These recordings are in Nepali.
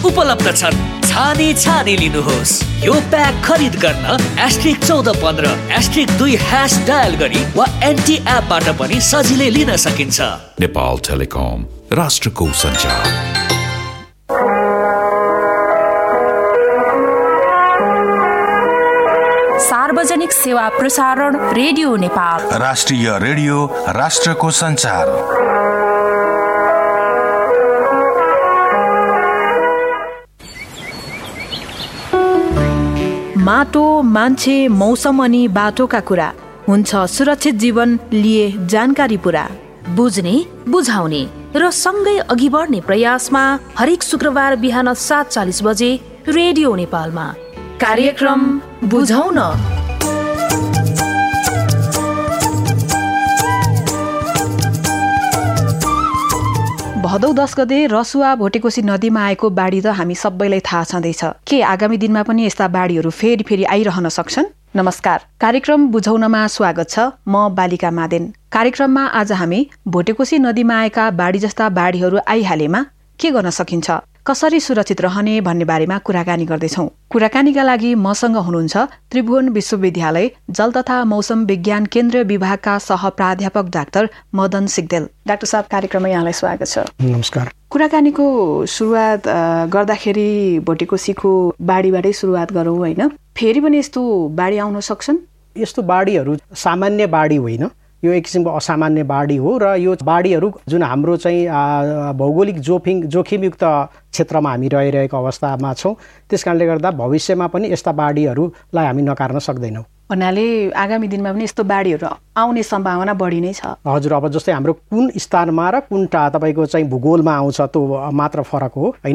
उपलब्ध छन्। छानी लिनुहोस्। यो प्याक खरिद गर्न *1415 *2 डायल गरी वा एनटी एपबाट पनि सजिलै लिन सकिन्छ। नेपाल टेलिकम, राष्ट्रको सञ्चार। सार्वजनिक सेवा प्रसारण रेडियो नेपाल, राष्ट्रिय रेडियो, राष्ट्रको सञ्चार। माटो, मान्छे, मौसम अनि बाटोका कुरा हुन्छ सुरक्षित जीवन लिए जानकारी पुरा। बुझ्ने, बुझाउने र सँगै अघि बढ्ने प्रयासमा हरेक शुक्रबार बिहान 7:40 बजे रेडियो नेपालमा कार्यक्रम बुझौँ न। भदौ 10 गते रसुवा भोटेकोशी नदीमा आएको बाढी त हामी सबैलाई थाहा छँदैछ। के आगामी दिनमा पनि यस्ता बाढीहरू फेरि आइरहन सक्छन्? नमस्कार, कार्यक्रम बुझौनमा स्वागत छ। म बालिका मादेन। कार्यक्रममा आज हामी भोटेकोशी नदीमा आएका बाढी जस्ता बाढीहरू आइहालेमा के गर्न सकिन्छ, कसरी सुरक्षित रहने भन्ने बारेमा कुराकानी गर्दैछौँ। कुराकानीका लागि मसँग हुनुहुन्छ त्रिभुवन विश्वविद्यालय जल तथा मौसम विज्ञान केन्द्रीय विभागका सह प्राध्यापक डाक्टर मदन सिग्देल। डाक्टर साहब, कार्यक्रममा यहाँलाई स्वागत छ। नमस्कार। कुराकानीको सुरुवात गर्दाखेरि भोटेकोशीको बाढीबाटै सुरुवात गरौँ होइन? फेरि पनि यस्तो बाढी आउन सक्छन्? यस्तो बाढीहरू सामान्य बाढी होइन, यो एक किसिमको असामान्य बाढी हो र यो बाढीहरू जुन हाम्रो चाहिँ भौगोलिक जोखिमयुक्त क्षेत्रमा हामी रहिरहेको अवस्थामा छौँ, त्यस कारणले गर्दा भविष्यमा पनि यस्ता बाढीहरूलाई हामी नकार्न सक्दैनौँ। भन्नाले आगामी दिनमा पनि यस्तो बाढीहरू आउने सम्भावना बढी नै छ। हजुर, अब जस्तै हाम्रो कुन स्थानमा र कुन तपाईँको चाहिँ भूगोलमा आउँछ त्यो मात्र फरक हो होइन।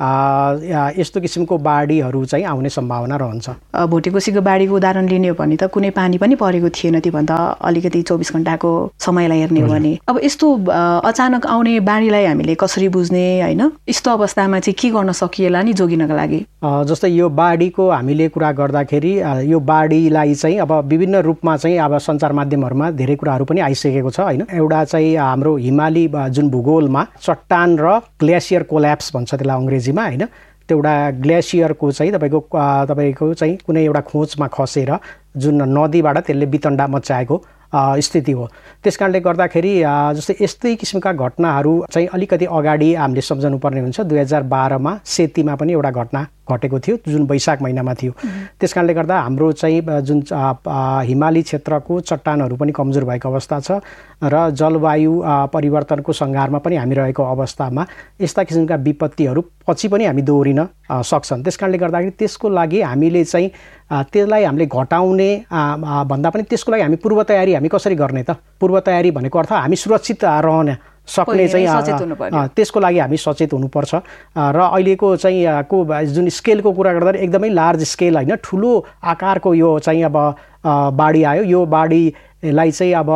यस्तो किसिमको बाढीहरू चाहिँ आउने सम्भावना रहन्छ। भोटेकोशीको बाढीको उदाहरण लिने हो भने त कुनै पानी पनि परेको थिएन, त्योभन्दा अलिकति 24 घण्टाको समयलाई हेर्ने हो भने। अब यस्तो अचानक आउने बाढीलाई हामीले कसरी बुझ्ने होइन? यस्तो अवस्थामा चाहिँ के गर्न सकिएला नि जोगिनका लागि? जस्तै यो बाढीको हामीले कुरा गर्दाखेरि यो बाढीलाई चाहिँ अब विभिन्न रूपमा चाहिँ अब सञ्चार माध्यमहरूमा धेरै कुराहरू पनि आइसकेको छ होइन। एउटा चाहिँ हाम्रो हिमाली जुन भूगोलमा चट्टान र ग्लेसियर कोल्याप्स भन्छ त्यसलाई अङ्ग्रेजीमा होइन, त्यो एउटा ग्लेसियरको चाहिँ तपाईँको चाहिँ कुनै एउटा खोजमा खसेर जुन नदीबाट त्यसले वितण्डा मच्चाएको स्थिति हो। त्यस कारणले गर्दाखेरि जस्तै यस्तै किसिमका घटनाहरू चाहिँ अलिकति अगाडि हामीले सम्झनु पर्ने हुन्छ। 2012मा सेतीमा पनि एउटा घटना घटेको थियो जुन वैशाख महिनामा थियो। त्यस कारणले गर्दा हाम्रो चाहिँ जुन हिमाली क्षेत्रको चट्टानहरू पनि कमजोर भएको अवस्था छ र जलवायु परिवर्तनको सङ्घारमा पनि हामी रहेको अवस्थामा यस्ता किसिमका विपत्तिहरू पछि पनि हामी दोहोरिन सक्छन्। त्यस कारणले गर्दाखेरि त्यसको लागि हामीले चाहिँ त्यसलाई हामीले घटाउने भन्दा पनि त्यसको लागि हामी पूर्व तयारी हामी कसरी गर्ने त? पूर्व तयारी भनेको अर्थ हामी सुरक्षित रहन सक्ने चाहिँ त्यसको लागि हामी सचेत हुनुपर्छ। र अहिलेको चाहिँ जुन स्केलको कुरा गर्दा एकदमै लार्ज स्केल होइन, ठुलो आकारको यो चाहिँ अब बाढी आयो। यो बाढीलाई चाहिँ अब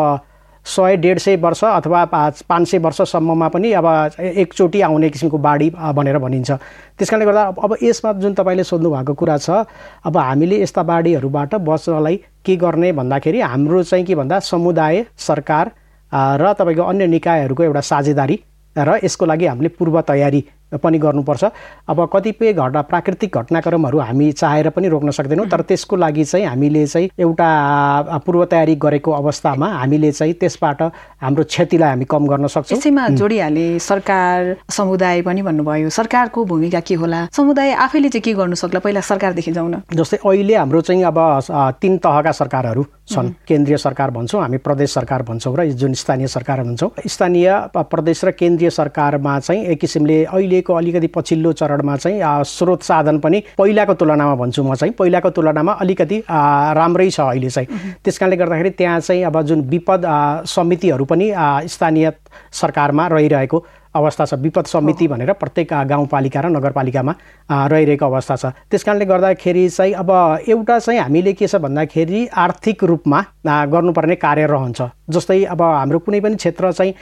100-150 वर्ष अथवा 500 वर्षसम्ममा पनि अब एकचोटि आउने किसिमको बाढी भनेर भनिन्छ। त्यस कारणले गर्दा अब यसमा जुन तपाईँले सोध्नु भएको कुरा छ, अब हामीले यस्ता बाढीहरूबाट बच्नलाई के गर्ने भन्दाखेरि हाम्रो चाहिँ के भन्दा समुदाय, सरकार र तपाईँको अन्य निकायहरूको एउटा साझेदारी र यसको लागि हामीले पूर्व तयारी पनि गर्नुपर्छ। अब कतिपय प्राकृतिक घटनाक्रमहरू हामी चाहेर पनि रोक्न सक्दैनौँ, तर त्यसको लागि चाहिँ हामीले चाहिँ एउटा पूर्व तयारी गरेको अवस्थामा हामीले चाहिँ त्यसबाट हाम्रो क्षतिलाई हामी कम गर्न सक्छौँ। यसैमा जोडिहाले सरकार, समुदाय पनि भन्नुभयो, सरकारको भूमिका के होला? समुदाय आफैले चाहिँ के गर्नु सक्ला? पहिला सरकारदेखि जाउँ न। जस्तै अहिले हाम्रो चाहिँ अब 3 तहका सरकारहरू छन्। केन्द्रीय सरकार भन्छौँ हामी, प्रदेश सरकार भन्छौँ र जुन स्थानीय सरकार भन्छौँ। स्थानीय, प्रदेश र केन्द्रीय सरकारमा चाहिँ एक किसिमले अहिलेको अलिकति पछिल्लो चरणमा चाहिँ स्रोत साधन पनि पहिलाको तुलनामा भन्छु म चाहिँ पहिलाको तुलनामा अलिकति राम्रै छ अहिले चाहिँ। त्यस कारणले गर्दाखेरि त्यहाँ चाहिँ अब जुन विपद समितिहरू पनि स्थानीय सरकारमा रहिरहेको अवस्था छ। विपद समिति भनेर प्रत्येक गाउँपालिका र नगरपालिकामा रहिरहेको अवस्था छ। त्यस कारणले गर्दाखेरि चाहिँ अब एउटा चाहिँ हामीले के छ भन्दाखेरि आर्थिक रूपमा गर्नुपर्ने कार्य रहन्छ। जस्तै अब हाम्रो कुनै पनि क्षेत्र चाहिँ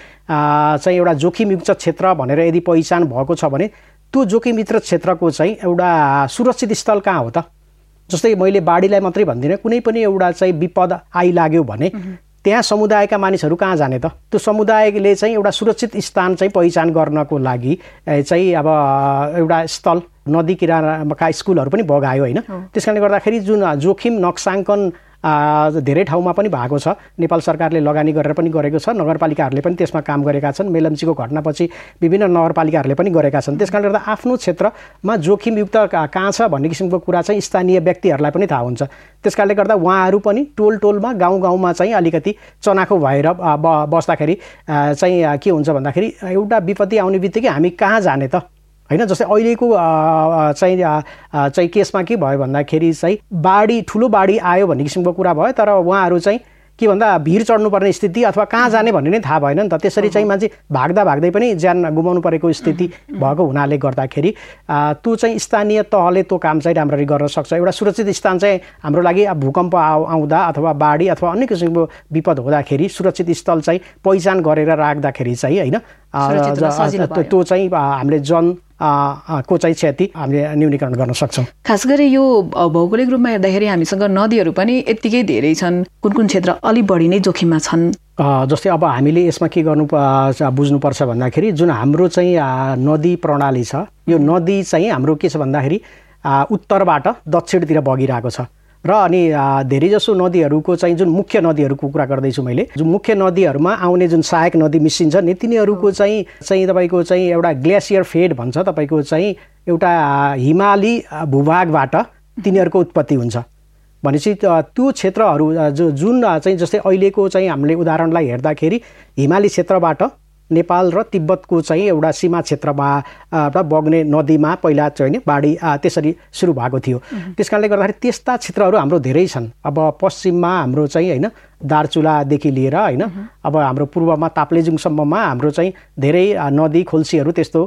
एउटा जोखिमयुक्त क्षेत्र भनेर यदि पहिचान भएको छ भने त्यो जोखिमयुक्त क्षेत्रको चाहिँ एउटा सुरक्षित स्थल कहाँ हो त? जस्तै मैले बाढीलाई मात्रै भन्दिनँ, कुनै पनि एउटा चाहिँ विपद आइलाग्यो भने त्यहाँ समुदायका मानिसहरू कहाँ जाने त? त्यो समुदायले चाहिँ एउटा सुरक्षित स्थान चाहिँ पहिचान गर्नको लागि चाहिँ अब एउटा स्थल नदी किनाराका स्कुलहरू पनि बगायो होइन। त्यस कारणले गर्दाखेरि जुन जोखिम नक्साङ्कन धेरै ठाउँमा पनि भएको छ। नेपाल सरकारले लगानी गरेर पनि गरेको छ, नगरपालिकाहरूले पनि त्यसमा काम गरेका छन्। मेलम्चीको घटनापछि विभिन्न नगरपालिकाहरूले पनि गरेका छन्। त्यस कारणले गर्दा आफ्नो क्षेत्रमा जोखिमयुक्त कहाँ छ भन्ने किसिमको कुरा चाहिँ स्थानीय व्यक्तिहरूलाई पनि थाहा हुन्छ। त्यस कारणले गर्दा उहाँहरू पनि टोलमा गाउँमा चाहिँ अलिकति चनाखो भएर बस्दाखेरि चाहिँ के हुन्छ भन्दाखेरि एउटा विपत्ति आउने बित्तिकै हामी कहाँ जाने त होइन। जस्तै अहिलेको चाहिँ केसमा के भयो भन्दाखेरि चाहिँ ठुलो बाढी आयो भन्ने किसिमको कुरा भयो, तर उहाँहरू चाहिँ के भन्दा भिर चढ्नुपर्ने स्थिति अथवा कहाँ जाने भन्ने नै थाहा भएन नि त। त्यसरी चाहिँ मान्छे भाग्दै पनि ज्यान गुमाउनु परेको स्थिति भएको हुनाले गर्दाखेरि त्यो चाहिँ स्थानीय तहले त्यो काम चाहिँ राम्ररी गर्न सक्छ। एउटा सुरक्षित स्थान चाहिँ हाम्रो लागि भूकम्प आउँदा अथवा बाढी अथवा अन्य किसिमको विपद हुँदाखेरि सुरक्षित स्थल चाहिँ पहिचान गरेर राख्दाखेरि चाहिँ होइन त्यो चाहिँ हामीले को चाहिँ क्षति हामीले न्यूनीकरण गर्न सक्छौँ। खास गरी यो भौगोलिक रूपमा हेर्दाखेरि हामीसँग नदीहरू पनि यत्तिकै धेरै छन्, कुन क्षेत्र अलि बढी नै जोखिममा छन्। जस्तै अब हामीले यसमा के गर्नु बुझ्नुपर्छ भन्दाखेरि जुन हाम्रो चाहिँ नदी प्रणाली छ, यो नदी चाहिँ हाम्रो के छ भन्दाखेरि उत्तरबाट दक्षिणतिर बगिरहेको छ र अनि धेरैजसो नदीहरूको चाहिँ जुन मुख्य नदीहरूको कुरा गर्दैछु मैले, जुन मुख्य नदीहरूमा आउने जुन सहायक नदी मिसिन्छ नि तिनीहरूको चाहिँ तपाईँको चाहिँ एउटा ग्लेसियर फेड भन्छ, तपाईँको चाहिँ एउटा हिमाली भूभागबाट तिनीहरूको उत्पत्ति हुन्छ। भनेपछि त्यो क्षेत्रहरू जुन चाहिँ जस्तै अहिलेको चाहिँ हामीले उदाहरणलाई हेर्दाखेरि हिमाली क्षेत्रबाट नेपाल र तिब्बतको चाहिँ एउटा सीमा क्षेत्रमा बग्ने नदीमा पहिला चाहिँ बाढी त्यसरी सुरु भएको थियो। त्यस कारणले गर्दाखेरि त्यस्ता क्षेत्रहरू हाम्रो धेरै छन्। अब पश्चिममा हाम्रो चाहिँ होइन दार्चुलादेखि लिएर होइन अब हाम्रो पूर्वमा ताप्लेजुङसम्ममा हाम्रो चाहिँ धेरै नदी खोल्सीहरू त्यस्तो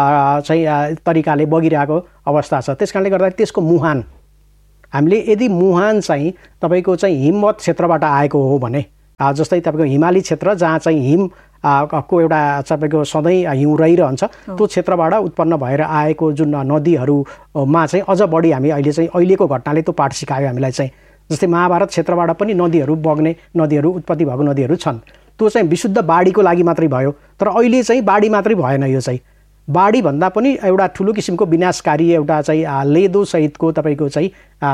चाहिँ तरिकाले बगिरहेको अवस्था छ। त्यस कारणले गर्दाखेरि त्यसको मुहान हामीले यदि मुहान चाहिँ तपाईँको चाहिँ हिमवत क्षेत्रबाट आएको हो भने, जस्तै तपाईँको हिमाली क्षेत्र जहाँ चाहिँ हिम को एउटा तपाईँको सधैँ हिउँ रहिरहन्छ त्यो क्षेत्रबाट उत्पन्न भएर आएको जुन नदीहरूमा चाहिँ अझ बढी हामी अहिलेको घटनाले त्यो पाठ सिकायो हामीलाई चाहिँ। जस्तै महाभारत क्षेत्रबाट पनि नदीहरू बग्ने नदीहरू उत्पत्ति भएको नदीहरू छन्। त्यो चाहिँ विशुद्ध बाढीको लागि मात्रै भयो, तर अहिले चाहिँ बाढी मात्रै भएन। यो चाहिँ बाढी भन्दा पनि एउटा ठुलो किसिमको विनाशकारी एउटा चाहिँ लेदो सहितको तपाईँको चाहिँ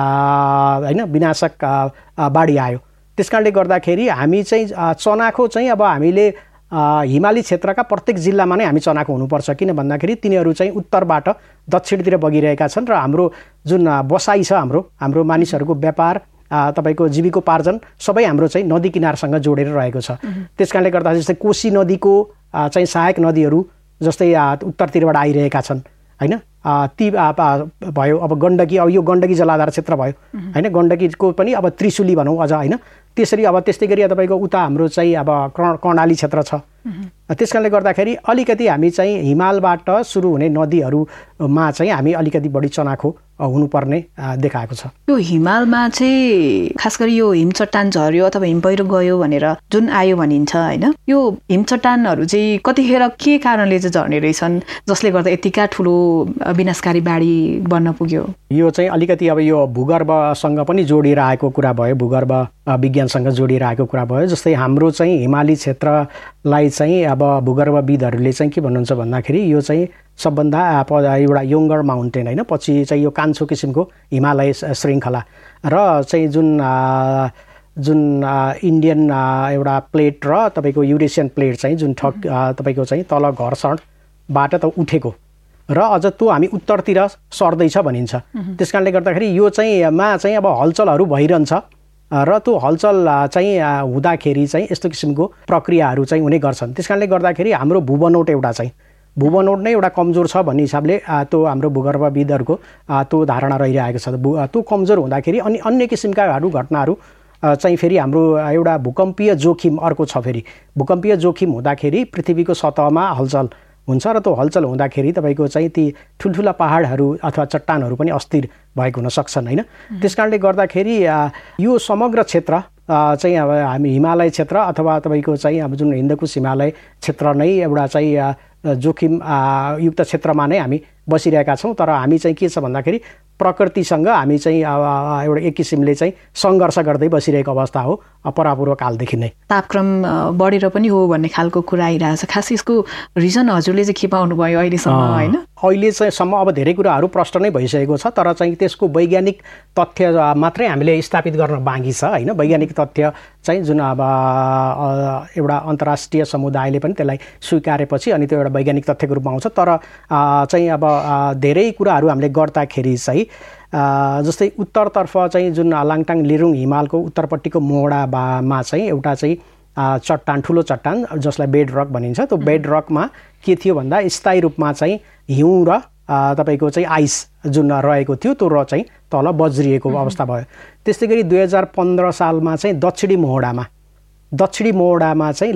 होइन विनाशक बाढी आयो। त्यस कारणले गर्दाखेरि हामी चाहिँ चनाखो चाहिँ अब हामीले हिमाली क्षेत्रका प्रत्येक जिल्लामा नै हामी चनाखो हुनुपर्छ। किन भन्दाखेरि तिनीहरू चाहिँ उत्तरबाट दक्षिणतिर बगिरहेका छन् र हाम्रो जुन बसाइ छ हाम्रो मानिसहरूको व्यापार तपाईँको जीविकोपार्जन सबै हाम्रो चाहिँ नदी किनारसँग जोडेर रहेको छ। त्यस कारणले गर्दा जस्तै कोशी नदीको चाहिँ सहायक नदीहरू जस्तै उत्तरतिरबाट आइरहेका छन् होइन। ती भयो अब गण्डकी, अब यो गण्डकी जलाधार क्षेत्र भयो होइन, गण्डकीको पनि अब त्रिशुली भनौँ अझ होइन। त्यसरी अब त्यस्तै गरी तपाईँको उता हाम्रो चाहिँ अब कर्णाली क्षेत्र छ। त्यस कारणले गर्दाखेरि अलिकति हामी चाहिँ हिमालबाट सुरु हुने नदीहरूमा चाहिँ हामी अलिकति बढी चनाखो हुनुपर्ने देखाएको छ। यो हिमालमा चाहिँ खास गरी यो हिमचट्टान झर्यो अथवा हिम पहिरो गयो भनेर जुन आयो भनिन्छ होइन, यो हिमचट्टानहरू चाहिँ कतिखेर के कारणले चाहिँ झर्ने रहेछन् जसले गर्दा यतिका ठुलो विनाशकारी बाढी बन्न पुग्यो? यो चाहिँ अलिकति अब यो भूगर्भसँग पनि जोडिएर आएको कुरा भयो, भूगर्भ विज्ञानसँग जोडिएर आएको कुरा भयो। जस्तै हाम्रो चाहिँ हिमाली क्षेत्रलाई चाहिँ अब भूगर्भविदहरूले चाहिँ के भन्नुहुन्छ भन्दाखेरि यो चाहिँ सबभन्दा एउटा यङ्गर माउन्टेन होइन, पछि चाहिँ यो कान्छो किसिमको हिमालय श्रृङ्खला र चाहिँ जुन इन्डियन एउटा प्लेट र तपाईँको युरेसियन प्लेट चाहिँ जुन तपाईँको चाहिँ तल घर्षणबाट त उठेको र अझ त्यो हामी उत्तरतिर सर्दैछ भनिन्छ। त्यस कारणले गर्दाखेरि यो चाहिँ अब हलचलहरू भइरहन्छ र त्यो हलचल चाहिँ हुँदाखेरि चाहिँ यस्तो किसिमको प्रक्रियाहरू चाहिँ हुने गर्छन्। त्यस कारणले गर्दाखेरि हाम्रो भूबनोट भूबनोट नै एउटा कमजोर छ भन्ने हिसाबले त्यो हाम्रो भूगर्भविदहरूको त्यो धारणा रहिरहेको छ। त्यो कमजोर हुँदाखेरि अनि अन्य किसिमकाहरू घटनाहरू चाहिँ फेरि हाम्रो एउटा भूकम्पीय जोखिम अर्को छ। फेरि भूकम्पीय जोखिम हुँदाखेरि पृथ्वीको सतहमा हलचल हुन्छ र त्यो हलचल हुँदाखेरि तपाईँको चाहिँ ती ठुल्ठुला पहाडहरू अथवा चट्टानहरू पनि अस्थिर भएको हुन सक्छन् होइन। त्यस कारणले गर्दाखेरि यो समग्र क्षेत्र चाहिँ अब हामी हिमालय क्षेत्र अथवा तपाईँको चाहिँ अब जुन हिन्दकुश हिमालय क्षेत्र नै एउटा चाहिँ जोखिम युक्त क्षेत्रमा नै हामी बसिरहेका छौँ। तर हामी चाहिँ के छ भन्दाखेरि प्रकृतिसँग हामी चाहिँ एउटा एक किसिमले चाहिँ सङ्घर्ष गर्दै बसिरहेको अवस्था हो परापूर्व कालदेखि नै। तापक्रम बढेर पनि हो भन्ने खालको कुरा आइरहेछ। खास यसको रिजन हजुरले चाहिँ के पाउनु भयो अहिलेसम्म होइन? अहिले चाहिँ सम्म अब धेरै कुराहरू प्रष्ट नै भइसकेको छ, तर चाहिँ त्यसको वैज्ञानिक तथ्य मात्रै हामीले स्थापित गर्न बाँकी छ होइन। वैज्ञानिक तथ्य चाहिँ जुन अब एउटा अन्तर्राष्ट्रिय समुदायले पनि त्यसलाई स्वीकारेपछि अनि त्यो एउटा वैज्ञानिक तथ्यको रूपमा आउँछ। तर चाहिँ अब धेरै कुराहरू हामीले गर्दाखेरि चाहिँ जस्तै उत्तरतर्फ चाहिँ जुन लाङटाङ लिरुङ हिमालको उत्तरपट्टिको मोहडामा चाहिँ एउटा चाहिँ चट्टान, ठुलो चट्टान जसलाई बेड रक भनिन्छ, त्यो बेड रकमा के थियो भन्दा स्थायी रूपमा चाहिँ हिउँ र तपाईँको चाहिँ आइस जुन रहेको थियो त्यो र चाहिँ तल बज्रिएको अवस्था भयो। त्यस्तै गरी 2015 सालमा चाहिँ दक्षिणी मोहडामा चाहिँ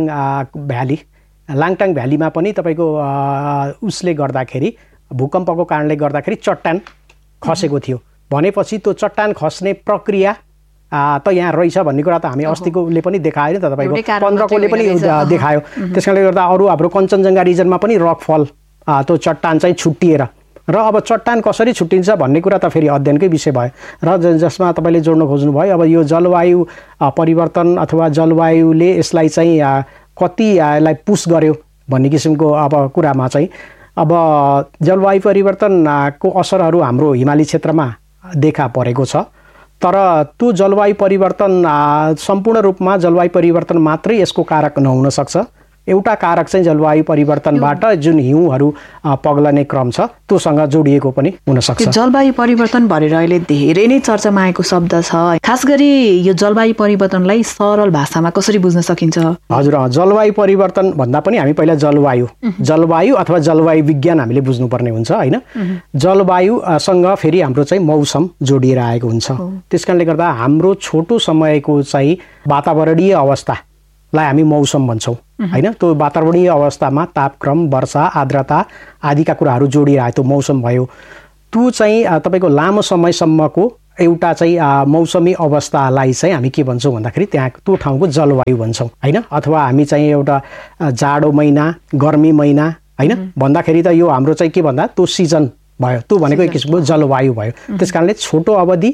लाङटाङ भ्यालीमा पनि तपाईँको उसले गर्दाखेरि भूकम्पको कारणले गर्दाखेरि चट्टान खसेको थियो। भनेपछि त्यो चट्टान खस्ने प्रक्रिया त यहाँ रहेछ भन्ने कुरा त हामी अस्तिकोले पनि देखायो नि त, तपाईँको 15कोले पनि देखायो। त्यस कारणले गर्दा अरू हाम्रो कञ्चनजङ्घा रिजनमा पनि रकफल त्यो चट्टान चाहिँ छुट्टिएर र अब चट्टान कसरी छुट्टिन्छ भन्ने कुरा त फेरि अध्ययनकै विषय भयो र जसमा तपाईँले जोड्न खोज्नुभयो अब यो जलवायु परिवर्तन अथवा जलवायुले यसलाई चाहिँ कतिलाई पुस गर्यो भन्ने किसिमको अब कुरामा चाहिँ अब जलवायु परिवर्तनको असरहरू हाम्रो हिमाली क्षेत्रमा देखा परेको छ। तर त्यो जलवायु परिवर्तन सम्पूर्ण रूपमा जलवायु परिवर्तन मात्रै यसको कारक नहुन सक्छ। एउटा कारक चाहिँ जलवायु परिवर्तनबाट जुन हिउँहरू पग्लने क्रम छ त्योसँग जोडिएको पनि हुन सक्छ। जलवायु परिवर्तन भनेर अहिले धेरै नै चर्चामा आएको शब्द छ। खास गरी यो जलवायु परिवर्तनलाई सरल भाषामा कसरी बुझ्न सकिन्छ? हजुर, जलवायु परिवर्तन भन्दा पनि हामी पहिला जलवायु अथवा जलवायु विज्ञान हामीले बुझ्नुपर्ने हुन्छ होइन। जलवायुसँग फेरि हाम्रो चाहिँ मौसम जोडिएर आएको हुन्छ। त्यसकारणले गर्दा हाम्रो छोटो समयको चाहिँ वातावरणीय अवस्थालाई हामी मौसम भन्छौँ होइन। त्यो वातावरणीय अवस्थामा तापक्रम, वर्षा, आर्द्रता आदिका कुराहरू जोडिरहेको त्यो मौसम भयो। त्यो चाहिँ तपाईँको लामो समयसम्मको एउटा चाहिँ मौसमी अवस्थालाई चाहिँ हामी के भन्छौँ भन्दाखेरि त्यहाँ त्यो ठाउँको जलवायु भन्छौँ होइन। अथवा हामी चाहिँ एउटा जाडो महिना, गर्मी महिना होइन भन्दाखेरि त यो हाम्रो चाहिँ के भन्दा त्यो सिजन भयो, त्यो भनेको एक किसिमको जलवायु भयो। त्यस कारणले छोटो अवधि,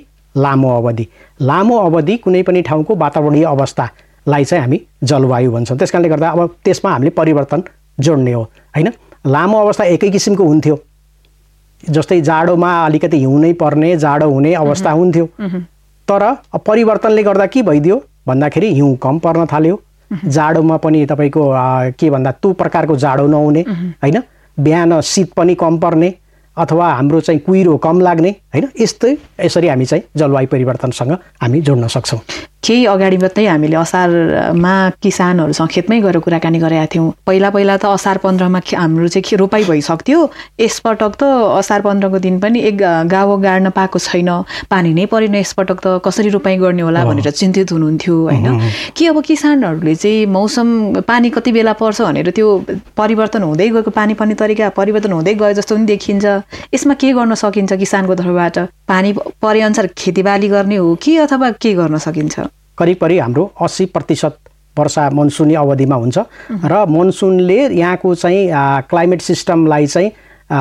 लामो अवधि कुनै पनि ठाउँको वातावरणीय अवस्थालाई चाहिँ हामी जलवायु भन्छौँ। त्यस कारणले गर्दा अब त्यसमा हामीले परिवर्तन जोड्ने हो होइन। लामो अवस्था एकै किसिमको हुन्थ्यो, जस्तै जाडोमा अलिकति हिउँ नै पर्ने, जाडो हुने अवस्था हुन्थ्यो। तर परिवर्तनले गर्दा के भइदियो भन्दाखेरि हिउँ कम पर्न थाल्यो, जाडोमा पनि तपाईँको के भन्दा त्यो प्रकारको जाडो नहुने होइन, बिहान शीत पनि कम पर्ने अथवा हाम्रो चाहिँ कुहिरो कम लाग्ने होइन। यसरी हामी चाहिँ जलवायु परिवर्तनसँग हामी जोड्न सक्छौँ। केही अगाडि मात्रै हामीले असारमा किसानहरूसँग खेतमै गएर कुराकानी गरेका थियौँ। पहिला त असार 15मा हाम्रो चाहिँ रोपाइ भइसक्थ्यो। यसपटक त असार 15को दिन पनि एक गाउँ गाड्न पाएको छैन, पानी नै परेन, यसपटक त कसरी रोपाइ गर्ने होला भनेर चिन्तित हुनुहुन्थ्यो होइन। कि अब किसानहरूले चाहिँ मौसम पानी कति बेला पर्छ भनेर त्यो परिवर्तन हुँदै गएको, पानी पर्ने तरिका परिवर्तन हुँदै गए जस्तो पनि देखिन्छ। यसमा के गर्न सकिन्छ किसानको तर्फबाट? पानी परे अनुसार खेतीबाली गर्ने हो कि अथवा के गर्न सकिन्छ? करिब हाम्रो 80% वर्षा मनसुनी अवधिमा हुन्छ र मनसुनले यहाँको चाहिँ क्लाइमेट सिस्टमलाई चाहिँ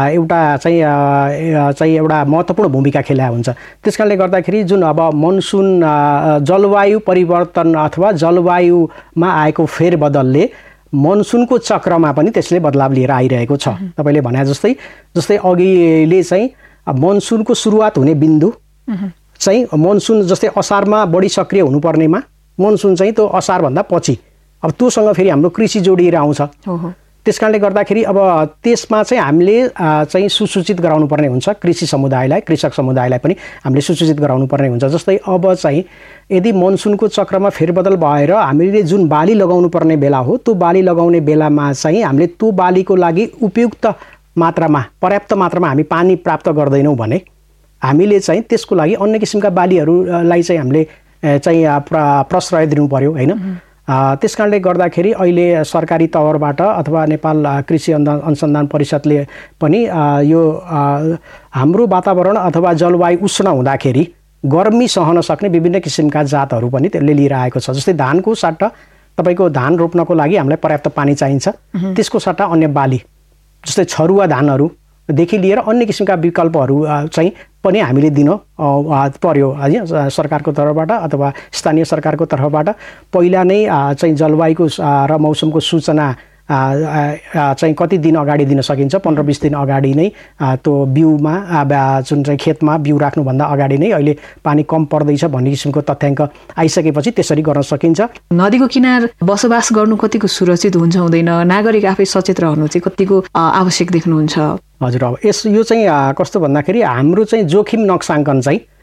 एउटा महत्त्वपूर्ण भूमिका खेलाएको हुन्छ। त्यस कारणले गर्दाखेरि जुन अब मनसुन जलवायु परिवर्तन अथवा जलवायुमा आएको फेरबदलले मनसुनको चक्रमा पनि त्यसले बदलाव लिएर आइरहेको छ। तपाईँले भने जस्तै अघिले चाहिँ मनसुनको सुरुवात हुने बिन्दु चाहिँ मनसुन जस्तै असारमा बढी सक्रिय हुनुपर्नेमा मनसुन चाहिँ त्यो असारभन्दा पछि अब त्योसँग फेरि हाम्रो कृषि जोडिएर आउँछ। त्यस कारणले गर्दाखेरि अब त्यसमा चाहिँ हामीले चाहिँ सुसूचित गराउनु पर्ने हुन्छ कृषि समुदायलाई, कृषक समुदायलाई पनि हामीले सुसूचित गराउनु पर्ने हुन्छ। जस्तै अब चाहिँ यदि मनसुनको चक्रमा फेरबदल भएर हामीले जुन बाली लगाउनु पर्ने बेला हो त्यो बाली लगाउने बेलामा चाहिँ हामीले त्यो बालीको लागि उपयुक्त मात्रामा, पर्याप्त मात्रामा हामी पानी प्राप्त गर्दैनौँ भने हामीले चाहिँ त्यसको लागि अन्य किसिमका बालीहरूलाई चाहिँ हामीले चाहिँ प्रश्रय दिनु पर्यो होइन। त्यस कारणले गर्दाखेरि अहिले सरकारी तवरबाट अथवा नेपाल कृषि अनुसन्धान परिषदले पनि यो हाम्रो वातावरण अथवा जलवायु उष्ण हुँदाखेरि गर्मी सहन सक्ने विभिन्न किसिमका जातहरू पनि त्यसले लिएर आएको छ। जस्तै धानको सट्टा तपाईँको धान रोप्नको लागि हामीलाई पर्याप्त पानी चाहिन्छ, त्यसको सट्टा अन्य बाली जस्तै छरुवा धानहरूदेखि लिएर अन्य किसिमका विकल्पहरू चाहिँ पनि हामीले दिन पर्यो होइन सरकारको तर्फबाट अथवा स्थानीय सरकारको तर्फबाट। पहिला नै चाहिँ जलवायुको र मौसमको सूचना चाहिँ कति दिन अगाडि दिन सकिन्छ 15-20 दिन अगाडि नै त्यो बिउमा जुन चाहिँ खेतमा बिउ राख्नुभन्दा अगाडि नै अहिले पानी कम पर्दैछ भन्ने किसिमको तथ्याङ्क आइसकेपछि त्यसरी गर्न सकिन्छ। नदीको किनार बसोबास गर्नु कतिको सुरक्षित हुन्छ हुँदैन, नागरिक आफै सचेत रहनु चाहिँ कतिको आवश्यक देख्नुहुन्छ? हजुर, अब यो चाहिँ कस्तो भन्दाखेरि हाम्रो चाहिँ जोखिम नक्साङ्कन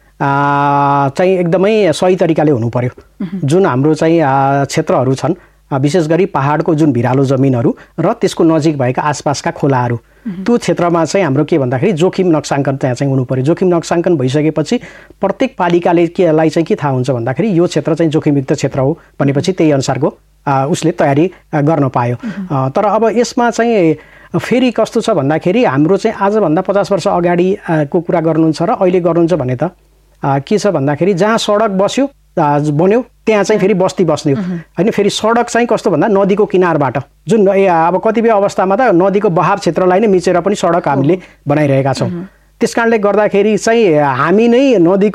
चाहिँ एकदमै सही तरिकाले हुनु पर्यो। जुन हाम्रो चाहिँ क्षेत्रहरू छन्, विशेष गरी पहाडको जुन भिरालो जमिनहरू र त्यसको नजिक भएका आसपासका खोलाहरू, त्यो क्षेत्रमा चाहिँ हाम्रो के भन्दाखेरि जोखिम नक्साङ्कन त्यहाँ चाहिँ हुनु पर्यो। जोखिम नक्साङ्कन भइसकेपछि प्रत्येक पालिकाले केलाई चाहिँ के थाहा हुन्छ भन्दाखेरि यो क्षेत्र चाहिँ जोखिमयुक्त क्षेत्र हो भनेपछि त्यही अनुसारको उसले तयारी गर्न पायो। तर अब यसमा चाहिँ फेरि कस्तो छ भन्दाखेरि हाम्रो चाहिँ आजभन्दा 50 वर्ष अगाडिको कुरा गर्नुहुन्छ र अहिले गर्नुहुन्छ भने त के छ भन्दाखेरि जहाँ सडक बन्यो त्यहाँ चाहिँ फेरि बस्ती बस्ने हो होइन। फेरि सडक चाहिँ कस्तो भन्दा नदीको किनारबाट जुन अब कतिपय अवस्थामा त नदीको बहाव क्षेत्रलाई नै मिचेर पनि सडक हामीले बनाइरहेका छौँ। त्यस कारणले गर्दाखेरि चाहिँ हामी नै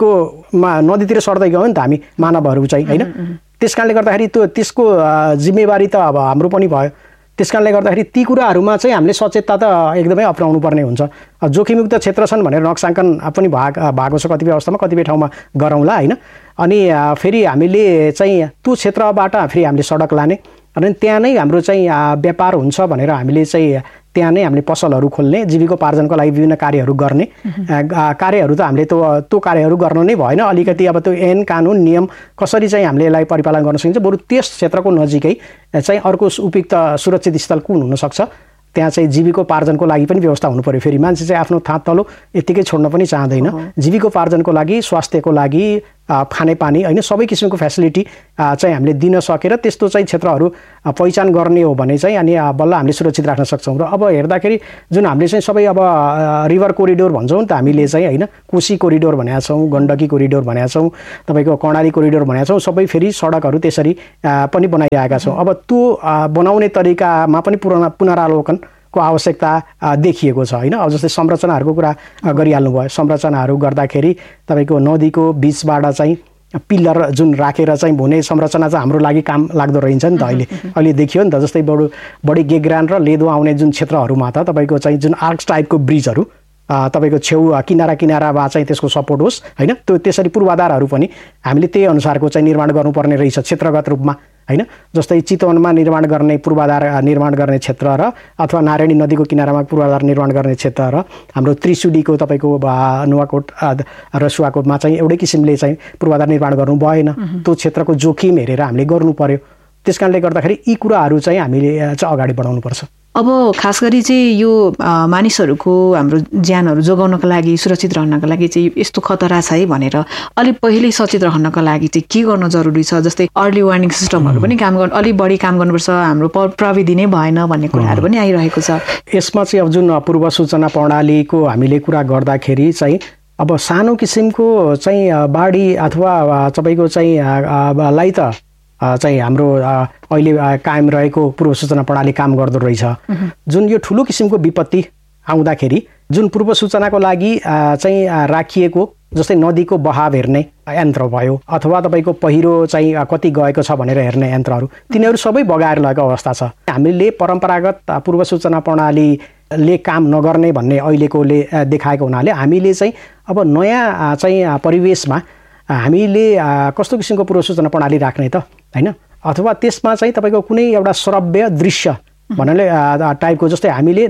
नदीतिर सर्दै गयौँ नि त हामी मानवहरू चाहिँ होइन। त्यस कारणले गर्दाखेरि त्यसको जिम्मेवारी त अब हाम्रो पनि भयो। त्यस कारणले गर्दाखेरि ती कुराहरूमा चाहिँ हामीले सचेतता त एकदमै अपनाउनु पर्ने हुन्छ। जोखिमयुक्त क्षेत्र छन् भनेर नक्साङ्कन पनि भएको छ कतिपय अवस्थामा, कतिपय ठाउँमा गरौँला होइन। अनि फेरि हामीले चाहिँ त्यो क्षेत्रबाट फेरि हामीले सडक लाने अनि त्यहाँ नै हाम्रो चाहिँ व्यापार हुन्छ भनेर हामीले चाहिँ त्यहाँ नै हामीले पसलहरू खोल्ने, जीविकोपार्जनको लागि विभिन्न कार्यहरू गर्ने कार्यहरू त हामीले त्यो कार्यहरू गर्न नै भएन। अलिकति अब त्यो ऐन कानुन नियम कसरी चाहिँ हामीले यसलाई परिपालन गर्न सकिन्छ, बरु त्यस क्षेत्रको नजिकै चाहिँ अर्को उपयुक्त सुरक्षित स्थल कुन हुनसक्छ त्यहाँ चाहिँ जीविकोपार्जनको लागि पनि व्यवस्था हुनु पर्यो। फेरि मान्छे चाहिँ आफ्नो थात तलो यत्तिकै छोड्न पनि चाहँदैन। जीविकोपार्जनको लागि, स्वास्थ्यको लागि, खानेपानी होइन सबै किसिमको फेसिलिटी चाहिँ हामीले दिन सकेर त्यस्तो चाहिँ क्षेत्रहरू पहिचान गर्ने हो भने चाहिँ अनि बल्ल हामीले सुरक्षित राख्न सक्छौँ। र अब हेर्दाखेरि जुन हामीले चाहिँ सबै अब रिभर कोरिडोर भन्छौँ नि त हामीले चाहिँ होइन, कोशी कोरिडोर भनेका छौँ, गण्डकी कोरिडोर भनेका छौँ, तपाईँको कर्णाली कोरिडोर भनेका छौँ, सबै फेरि सडकहरू त्यसरी पनि बनाइरहेका छौँ। अब त्यो बनाउने तरिकामा पनि पुनरावलोकनको आवश्यकता देखिएको छ होइन। अब जस्तै संरचनाहरूको कुरा गरिहाल्नु भयो। संरचनाहरू गर्दाखेरि तपाईँको नदीको बिचबाट चाहिँ पिल्लर जुन राखेर चाहिँ हुने संरचना चाहिँ हाम्रो लागि काम लाग्दो रहेछ नि त। अहिले देखियो नि त, जस्तै बढी गेग्रान र लेदो आउने जुन क्षेत्रहरूमा त तपाईँको चाहिँ जुन आर्क्स टाइपको ब्रिजहरू तपाईँको छेउ किनारामा चाहिँ त्यसको सपोर्ट होस् होइन। त्यसरी पूर्वाधारहरू पनि हामीले त्यही अनुसारको चाहिँ निर्माण गर्नुपर्ने रहेछ क्षेत्रगत रूपमा होइन। जस्तै चितवनमा निर्माण गर्ने पूर्वाधार निर्माण गर्ने क्षेत्र र अथवा नारायणी नदीको किनारामा पूर्वाधार निर्माण गर्ने क्षेत्र र हाम्रो त्रिशुलीको तपाईँको नुवाकोट र सुवाकोटमा चाहिँ एउटै किसिमले चाहिँ पूर्वाधार निर्माण गर्नु भएन। त्यो क्षेत्रको जोखिम हेरेर हामीले गर्नु पर्यो। त्यस कारणले गर्दाखेरि यी कुराहरू चाहिँ हामीले चाहिँ अगाडि बढाउनुपर्छ। अब खास गरी चाहिँ यो मानिसहरूको हाम्रो ज्यानहरू जोगाउनको लागि, सुरक्षित रहनको लागि चाहिँ यस्तो खतरा छ है भनेर अलिक पहिल्यै सचेत रहनको लागि चाहिँ के गर्न जरुरी छ? जस्तै अर्ली वार्निङ सिस्टमहरू पनि अलिक बढी काम गर्नुपर्छ, हाम्रो प्रविधि नै भएन भन्ने कुराहरू पनि आइरहेको छ। यसमा चाहिँ अब जुन पूर्व सूचना प्रणालीको हामीले कुरा गर्दाखेरि चाहिँ अब सानो किसिमको चाहिँ बाढी अथवा तपाईँको चाहिँ लाई त चाहिँ हाम्रो अहिले कायम रहेको पूर्व सूचना प्रणाली काम गर्दो रहेछ। जुन यो ठुलो किसिमको विपत्ति आउँदाखेरि जुन पूर्व सूचनाको लागि चाहिँ राखिएको जस्तै नदीको बहाव हेर्ने यन्त्र भयो अथवा तपाईँको पहिरो चाहिँ कति गएको छ भनेर हेर्ने यन्त्रहरू, तिनीहरू सबै बगाएर लगेको अवस्था छ। हामीले परम्परागत पूर्व सूचना प्रणालीले काम नगर्ने भन्ने अहिलेकोले देखाएको हुनाले हामीले चाहिँ अब नयाँ चाहिँ परिवेशमा हामीले कस्तो किसिमको पूर्व सूचना प्रणाली राख्ने त होइन। अथवा त्यसमा चाहिँ तपाईँको कुनै एउटा श्रव्य दृश्य भन्नाले टाइपको, जस्तै हामीले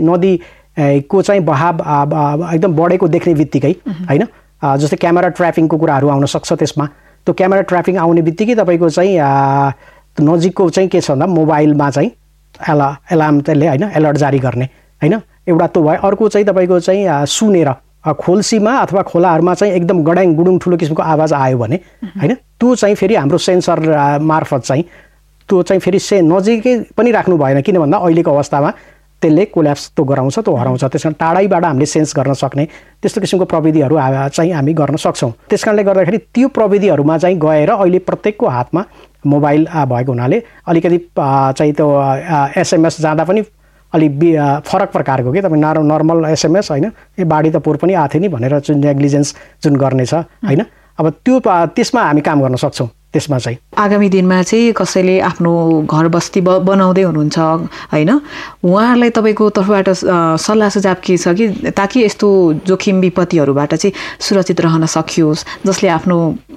नदीको चाहिँ बहाव एकदम बढेको देख्ने बित्तिकै होइन, जस्तै क्यामेरा ट्र्यापिङको कुराहरू आउन सक्छ त्यसमा। त्यो क्यामेरा ट्र्यापिङ आउने बित्तिकै तपाईँको चाहिँ नजिकको चाहिँ के छ भन्दा मोबाइलमा चाहिँ एलार्म त्यसले होइन एलर्ट जारी गर्ने होइन, एउटा त्यो भयो। अर्को चाहिँ तपाईँको चाहिँ सुनेर खोल्सीमा अथवा खोलाहरूमा चाहिँ एकदम गडाङ गुडुङ ठुलो किसिमको आवाज आयो भने होइन, त्यो चाहिँ फेरि हाम्रो सेन्सर मार्फत चाहिँ त्यो चाहिँ फेरि नजिकै पनि राख्नु भएन, किन भन्दा अहिलेको अवस्थामा त्यसले कोल्याप्स त्यो गराउँछ, त्यो हराउँछ। त्यस कारण टाढैबाट हामीले सेन्स गर्न सक्ने त्यस्तो किसिमको प्रविधिहरू चाहिँ हामी गर्न सक्छौँ। त्यस कारणले गर्दाखेरि त्यो प्रविधिहरूमा चाहिँ गएर अहिले प्रत्येकको हातमा मोबाइल भएको हुनाले अलिकति चाहिँ त्यो एसएमएस जाँदा पनि अलिक फरक प्रकारको के तपाईँ नर्मल एसएमएस होइन, ए बाढी त पोहोर पनि आएको थियो नि भनेर जुन नेग्लिजेन्स जुन गर्ने छ होइन, अब त्यो त्यसमा हामी काम गर्न सक्छौँ। त्यसमा चाहिँ। आगामी दिनमा चाहिँ कसैले आफ्नो घर बस्ती बनाउँदै हुनुहुन्छ होइन, उहाँहरूलाई तपाईँको तर्फबाट सल्लाह सुझाव के छ कि ताकि यस्तो जोखिम विपत्तिहरूबाट चाहिँ सुरक्षित रहन सकियोस्, जसले आफ्नो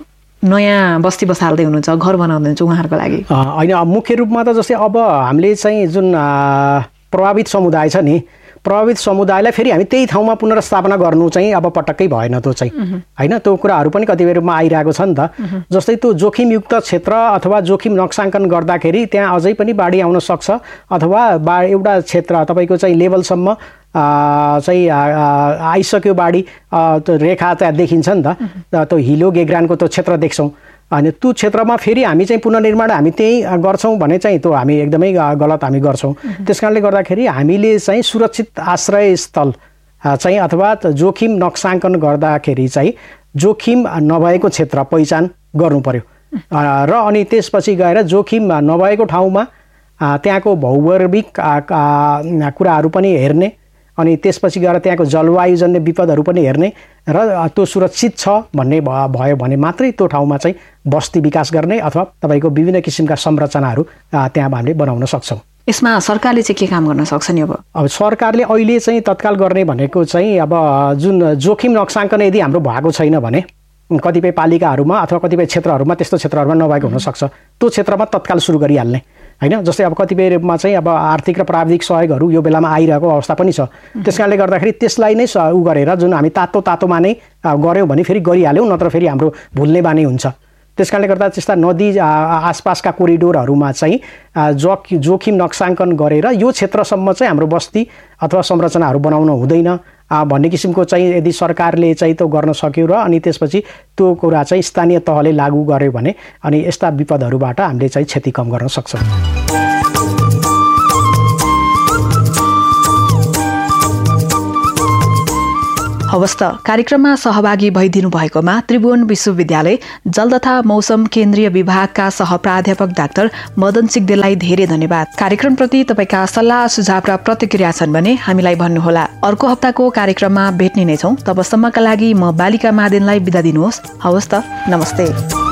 नयाँ बस्ती बसाल्दै हुनुहुन्छ, घर बनाउँदै हुनुहुन्छ उहाँहरूको लागि? होइन, मुख्य रूपमा त जस्तै अब हामीले चाहिँ जुन प्रभावित समुदाय छ नि, प्रभावित समुदायलाई फेरि हामी त्यही ठाउँमा पुनर्स्थापना गर्नु चाहिँ अब पटक्कै भएन त्यो चाहिँ होइन। त्यो कुराहरू पनि कतिपय रूपमा आइरहेको छ नि त। जस्तै त्यो जोखिमयुक्त क्षेत्र अथवा जोखिम नक्साङ्कन गर्दाखेरि त्यहाँ अझै पनि बाढी आउन सक्छ, अथवा एउटा क्षेत्र तपाईँको चाहिँ लेभलसम्म चाहिँ आइसक्यो बाढी, त्यो रेखा त्यहाँ देखिन्छ नि त, त्यो हिलो गेग्रानको त्यो क्षेत्र देख्छौँ। अनि त्यो क्षेत्रमा फेरि हामी चाहिँ पुनर्निर्माण हामी त्यही गर्छौँ भने चाहिँ त्यो हामी एकदमै गलत हामी गर्छौँ। त्यस कारणले गर्दाखेरि हामीले चाहिँ सुरक्षित आश्रय स्थल चाहिँ अथवा जोखिम नक्साङ्कन गर्दाखेरि चाहिँ जोखिम नभएको क्षेत्र पहिचान गर्नु पर्यो र अनि त्यसपछि गएर जोखिम नभएको ठाउँमा त्यहाँको भौगोलिक कुराहरू पनि हेर्ने, अनि त्यसपछि गएर त्यहाँको जलवायुजन्य विपदहरू पनि हेर्ने र त्यो सुरक्षित छ भन्ने भयो भने मात्रै त्यो ठाउँमा चाहिँ बस्ती विकास गर्ने अथवा तपाईँको विभिन्न किसिमका संरचनाहरू त्यहाँ हामीले बनाउन सक्छौँ। यसमा सरकारले चाहिँ के काम गर्न सक्छ नि? अब सरकारले अहिले चाहिँ तत्काल गर्ने भनेको चाहिँ अब जुन जोखिम नक्साङ्कन यदि हाम्रो भएको छैन भने कतिपय पालिकाहरूमा अथवा कतिपय क्षेत्रहरूमा त्यस्तो क्षेत्रहरूमा नभएको हुनसक्छ, त्यो क्षेत्रमा तत्काल सुरु गरिहाल्ने होइन। जस्तै अब कतिपय रूपमा चाहिँ अब आर्थिक र प्राविधिक सहयोगहरू यो बेलामा आइरहेको अवस्था पनि छ। त्यस कारणले गर्दाखेरि त्यसलाई नै गरेर जुन हामी तातोमा नै गऱ्यौँ भने फेरि गरिहाल्यौँ, नत्र फेरि हाम्रो भुल्ने बानी हुन्छ। त्यस कारणले गर्दा त्यस्ता नदी आसपासका कोरिडोरहरूमा चाहिँ जोखिम नक्साङ्कन गरेर यो क्षेत्रसम्म चाहिँ हाम्रो बस्ती अथवा संरचनाहरू बनाउन हुँदैन भन्ने किसिमको चाहिँ यदि सरकारले चाहिँ त्यो गर्न सक्यो र अनि त्यसपछि त्यो कुरा चाहिँ स्थानीय तहले लागू गर्यो भने अनि यस्ता विपदहरूबाट हामीले चाहिँ क्षति कम गर्न सक्छौँ। हवस् त, कार्यक्रममा सहभागी भइदिनु भएकोमा त्रिभुवन विश्वविद्यालय जल तथा मौसम केन्द्रीय विभागका सहप्राध्यापक डाक्टर मदन सिग्देललाई धेरै धन्यवाद। कार्यक्रमप्रति तपाईँका सल्लाह सुझाव र प्रतिक्रिया छन् भने हामीलाई भन्नुहोला। अर्को हप्ताको कार्यक्रममा भेट्ने नै छौँ। तबसम्मका लागि म बालिका मादेनलाई बिदा दिनुहोस्। हवस् त, नमस्ते।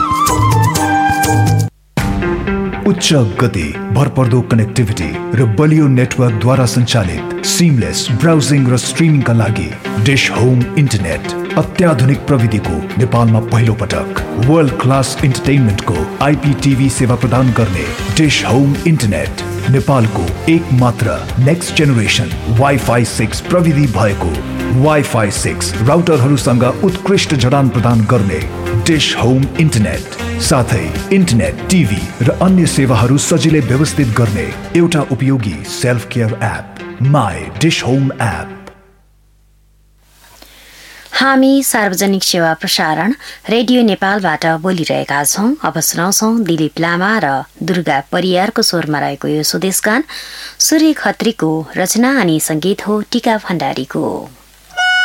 उच्च गति, भरपर्दो कनेक्टिभिटी र बलियो नेटवर्कद्वारा सञ्चालित सिमलेस ब्राउजिङ र स्ट्रिमिङका लागि डिश होम इन्टरनेट अत्याधुनिक प्रविधिको नेपालमा पहिलो पटक वर्ल्ड क्लास इन्टरटेनमेन्टको IPTV सेवा प्रदान गर्ने डिश होम इन्टरनेट नेपालको एक मात्र नेक्स्ट जेनेरेसन वाइफाई 6 प्रविधि भएको वाइफाई 6 राउटरहरूसँग उत्कृष्ट जडान प्रदान गर्ने डिश होम इन्टरनेट, साथै इन्टरनेट, टिभी र अन्य सेवाहरू सजिलै व्यवस्थित गर्ने एउटा उपयोगी self care app my dish home app. हामी सार्वजनिक सेवा प्रसारण रेडियो नेपालबाट बोलिरहेका छौँ। अब सुनाउँछौँ दिलीप लामा र दुर्गा परियारको स्वरमा रहेको यो स्वदेश गान। सूर्य खत्रीको रचना अनि संगीत हो टीका भण्डारीको।